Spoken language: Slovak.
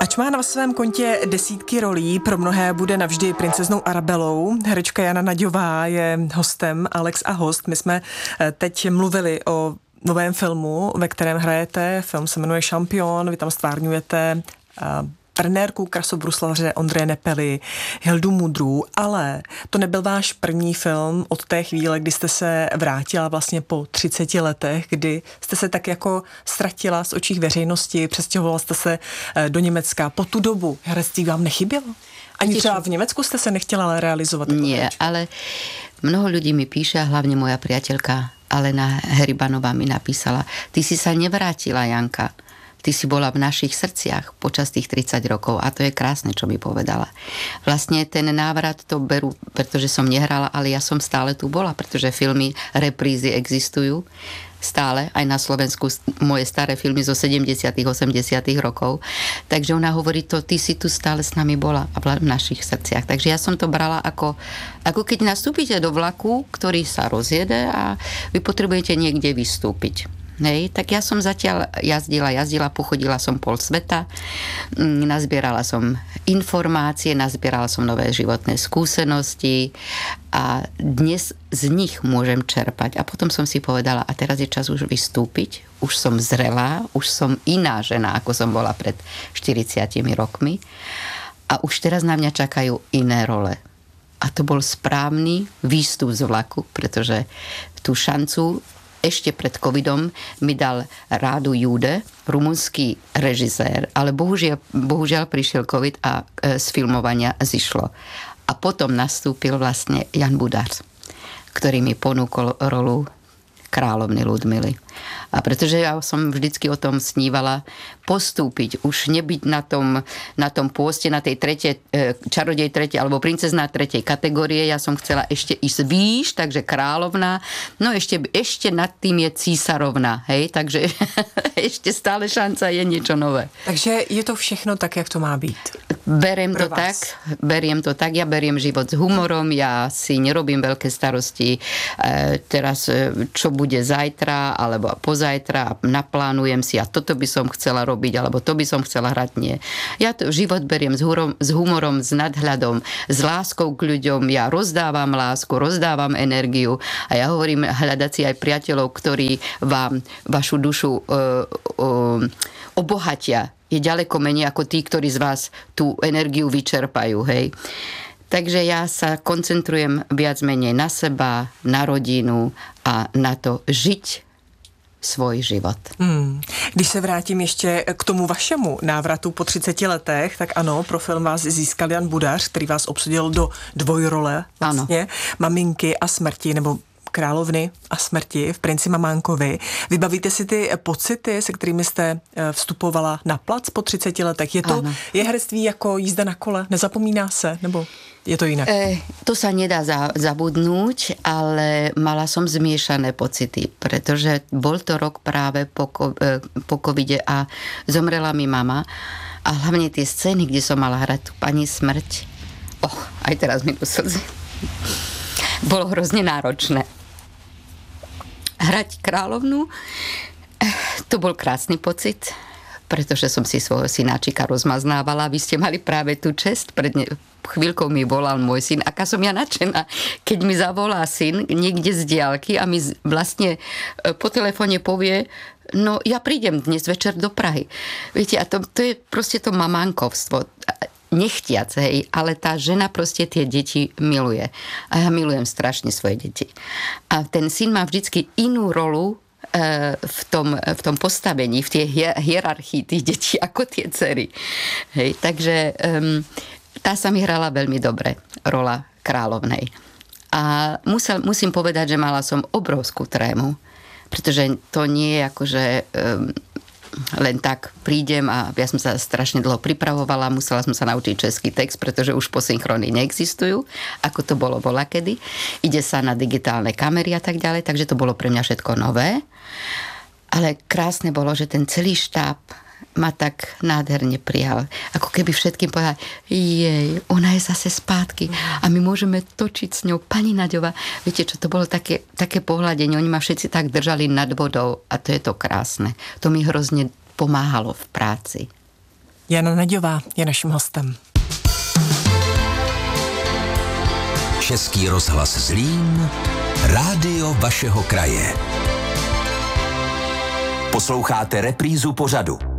Ač má na svém kontě desítky rolí, pro mnohé bude navždy princeznou Arabelou. Herečka Jana Naďová je hostem Alex a host. My jsme teď mluvili o novém filmu, ve kterém hrajete. Film se jmenuje Šampion, vy tam stvárňujete trenérku krasobruslaře Ondřeje Nepely, Hildu Mudrů, ale to nebyl váš první film od té chvíle, kdy jste se vrátila vlastně po 30 letech, kdy jste se tak jako ztratila z očí veřejnosti, přestěhovala jste se do Německa. Po tu dobu herectví vám nechybělo? Ani třeba v Německu jste se nechtěla realizovat? Nie, ale mnoho ľudí mi píše, a hlavne moja priateľka Alena Heribanová mi napísala: ty si sa nevrátila, Janka. Ty si bola v našich srdciach počas tých 30 rokov a to je krásne, čo mi povedala. Vlastne ten návrat to berú, pretože som nehrala, ale ja som stále tu bola, pretože filmy, reprízy existujú stále, aj na Slovensku moje staré filmy zo 70 80 rokov. Takže ona hovorí to, ty si tu stále s nami bola a v našich srdciach. Takže ja som to brala ako keď nastúpite do vlaku, ktorý sa rozjede a vy potrebujete niekde vystúpiť. Hej, tak ja som zatiaľ jazdila, pochodila som pol sveta, nazbierala som informácie, nazbierala som nové životné skúsenosti a dnes z nich môžem čerpať. A potom som si povedala, a teraz je čas už vystúpiť, už som zrelá, už som iná žena, ako som bola pred 40 rokmi a už teraz na mňa čakajú iné role. A to bol správny výstup z vlaku, pretože tú šancu ešte pred covidom mi dal Rádu Jude, rumunský režisér, ale bohužiaľ prišiel covid a z filmovania zišlo. A potom nastúpil vlastne Jan Budar, ktorý mi ponúkol rolu kráľovny Ludmily. A pretože ja som vždycky o tom snívala postúpiť, už nebyť na tom pôste, na tej čarodej tretej alebo princezná tretej kategórie, ja som chcela ešte ísť výš, takže kráľovná, no ešte nad tým je císarovná, hej, takže ešte stále šanca je niečo nové. Takže je to všechno tak, jak to má být? Beriem to tak, ja beriem život s humorom, ja si nerobím veľké starosti teraz, čo bude zajtra alebo pozajtra, naplánujem si a toto by som chcela robiť alebo to by som chcela hrať, nie. Ja život beriem s humorom, s nadhľadom, s láskou k ľuďom, ja rozdávam lásku, rozdávam energiu a ja hovorím hľadať si aj priateľov, ktorí vám vašu dušu obohatia. Je ďaleko menej ako tí, ktorí z vás tú energiu vyčerpajú, hej. Takže ja sa koncentrujem viac menej na seba, na rodinu a na to žiť svoj život. Když se vrátím ještě k tomu vašemu návratu po 30 letech, tak ano, pro film vás získal Jan Budař, který vás obsadil do dvojrole vlastně, ano. Maminky a smrti, nebo královny a smrti v Princi Mamánkovi. Vybavíte si ty pocity, se kterými jste vstupovala na plac po 30 letech? Je herectví jako jízda na kole? Nezapomíná se? Nebo je to inak? To sa nedá zabudnúť, ale mala som zmiešané pocity, pretože bol to rok práve po covide a zomrela mi mama a hlavne tie scény, kde som mala hrať tú pani smrť, aj teraz mi do slzy, bolo hrozne náročné. Hrať kráľovnú, to bol krásny pocit, pretože som si svojho synáčika rozmaznávala. Vy ste mali práve tú česť. Pred chvíľkou mi volal môj syn. Aká som ja nadšená, keď mi zavolá syn niekde z diaľky a mi vlastne po telefóne povie, no ja prídem dnes večer do Prahy. Viete, a to je proste to mamánkovstvo. Nechtiac, hej, ale tá žena proste tie deti miluje. A ja milujem strašne svoje deti. A ten syn má vždycky inú rolu v tom postavení, v tej hierarchii tých detí, ako tie dcery. Hej, takže tá sa mi hrala veľmi dobre, rola kráľovnej. A musím povedať, že mala som obrovskú trému, pretože to nie je akože len tak prídem a ja som sa strašne dlho pripravovala, musela som sa naučiť český text, pretože už posynchrony neexistujú, ako to bolo volakedy. Ide sa na digitálne kamery a tak ďalej, takže to bolo pre mňa všetko nové. Ale krásne bolo, že ten celý štáb ma tak nádherne prijal. Ako keby všetkým povedal, jej, ona je zase spátky a my môžeme točiť s ňou. Pani Naďová, viete čo, to bolo také pohľadenie, oni ma všetci tak držali nad vodou a to je to krásne. To mi hrozne pomáhalo v práci. Jana Naďová je naším hostem. Český rozhlas Zlín, rádio vašeho kraje. Posloucháte reprízu pořadu.